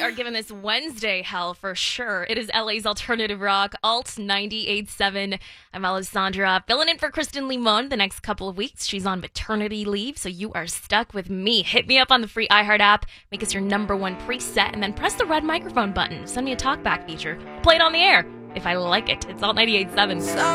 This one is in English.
are giving this Wednesday hell for sure. It is LA's Alternative Rock, Alt 98.7. I'm Alessandra, filling in for Kristen Limon the next couple of weeks. She's on maternity leave, so you are stuck with me. Hit me up on the free iHeart app, make us your number one preset, and then press the red microphone button. Send me a talkback feature. Play it on the air if I like it. It's Alt 98.7.